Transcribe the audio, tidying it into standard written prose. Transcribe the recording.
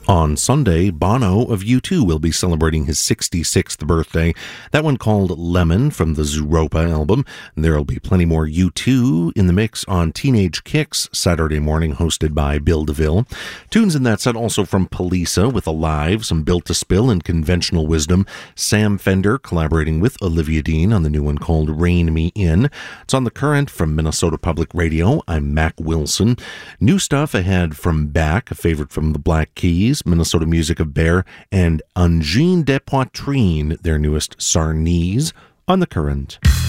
On Sunday, Bono of U2 will be celebrating his 66th birthday. That one called Lemon from the Zooropa album. There will be plenty more U2 in the mix on Teenage Kicks Saturday morning, hosted by Bill DeVille. Tunes in that set also from Poliça with Alive, some Built to Spill and Conventional Wisdom. Sam Fender collaborating with Olivia Dean on the new one called Rein Me In. It's on The Current from Minnesota Public Radio. I'm Mac Wilson. New stuff ahead from Back, a favorite from the Black Keys, Minnesota Music of Bear, and Ungine de Poitrine, their newest Sarnese, on The Current.